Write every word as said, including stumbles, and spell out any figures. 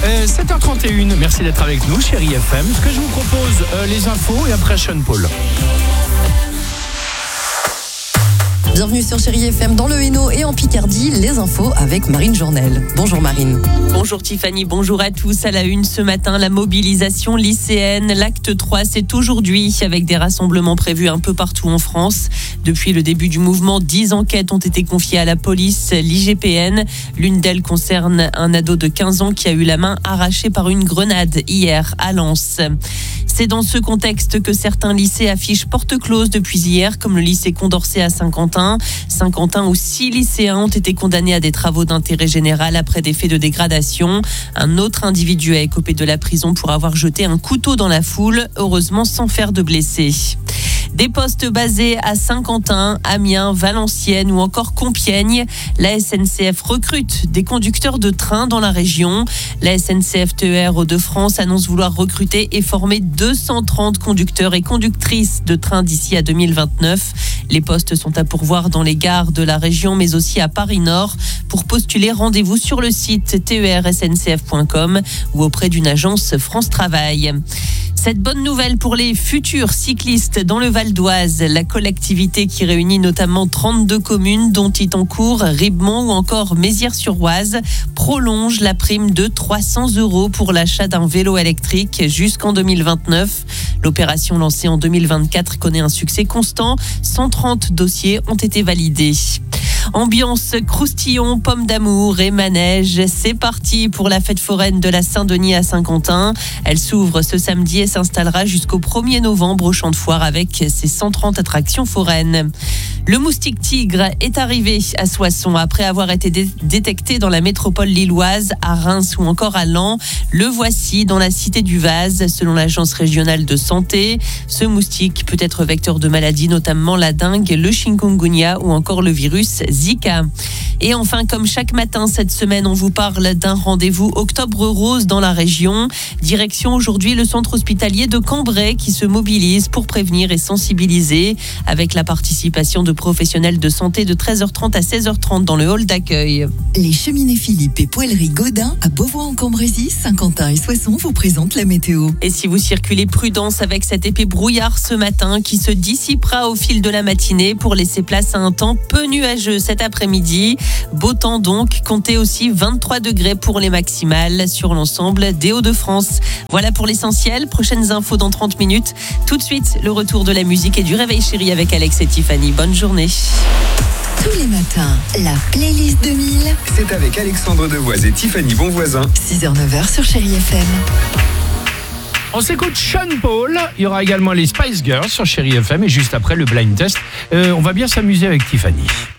Euh, sept heures trente et une, merci d'être avec nous, chérie F M. Ce que je vous propose, euh, les infos et après Sean Paul. Bienvenue sur Chérie F M dans le Hainaut et en Picardie, les infos avec Marine Journel. Bonjour Marine. Bonjour Tiffany, bonjour à tous. À la une ce matin, la mobilisation lycéenne. L'acte trois, c'est aujourd'hui avec des rassemblements prévus un peu partout en France. Depuis le début du mouvement, dix enquêtes ont été confiées à la police, l'I G P N. L'une d'elles concerne un ado de quinze ans qui a eu la main arrachée par une grenade hier à Lens. C'est dans ce contexte que certains lycées affichent porte close depuis hier, comme le lycée Condorcet à Saint-Quentin. Saint-Quentin où six lycéens ont été condamnés à des travaux d'intérêt général après des faits de dégradation. Un autre individu a écopé de la prison pour avoir jeté un couteau dans la foule, heureusement sans faire de blessés. Des postes basés à Saint-Quentin, Amiens, Valenciennes ou encore Compiègne. La S N C F recrute des conducteurs de train dans la région. La S N C F T E R Hauts-de-France annonce vouloir recruter et former deux cent trente conducteurs et conductrices de train d'ici à deux mille vingt-neuf. Les postes sont à pourvoir dans les gares de la région, mais aussi à Paris-Nord. Pour postuler, rendez-vous sur le site T E R S N C F point com ou auprès d'une agence France Travail. Cette bonne nouvelle pour les futurs cyclistes dans le Val d'Oise, la collectivité qui réunit notamment trente-deux communes dont Itancourt, Ribemont ou encore Mézières-sur-Oise prolonge la prime de trois cents euros pour l'achat d'un vélo électrique jusqu'en deux mille vingt-neuf. L'opération lancée en deux mille vingt-quatre connaît un succès constant. cent trente dossiers ont été validés. Ambiance croustillon, pommes d'amour et manège. C'est parti pour la fête foraine de la Saint-Denis à Saint-Quentin. Elle s'ouvre ce samedi et s'installera jusqu'au premier novembre au Champ de Foire avec ses cent trente attractions foraines. Le moustique tigre est arrivé à Soissons après avoir été dé- détecté dans la métropole lilloise, à Reims ou encore à Laon. Le voici dans la cité du Vase, selon l'agence régionale de santé. Ce moustique peut être vecteur de maladies, notamment la dengue, le chikungunya ou encore le virus Zika. Et enfin, comme chaque matin cette semaine, on vous parle d'un rendez-vous Octobre Rose dans la région. Direction aujourd'hui le centre hospitalier de Cambrai qui se mobilise pour prévenir et sensibiliser avec la participation de professionnels de santé de treize heures trente à seize heures trente dans le hall d'accueil. Les cheminées Philippe et poêlerie Godin à Beauvoir-en-Cambrésis, Saint-Quentin et Soissons vous présentent la météo. Et si vous circulez, prudence avec cet épais brouillard ce matin qui se dissipera au fil de la matinée pour laisser place à un temps peu nuageux cet après-midi. Beau temps donc, comptez aussi vingt-trois degrés pour les maximales sur l'ensemble des Hauts-de-France. Voilà pour l'essentiel, prochaines infos dans trente minutes. Tout de suite, le retour de la musique et du réveil chéri avec Alex et Tiffany. Bonne journée. Tous les matins, la playlist deux mille. C'est avec Alexandre Devoise et Tiffany Bonvoisin. six heures neuf heures sur Chérie F M. On s'écoute Sean Paul. Il y aura également les Spice Girls sur Chérie F M et juste après le blind test. Euh, on va bien s'amuser avec Tiffany.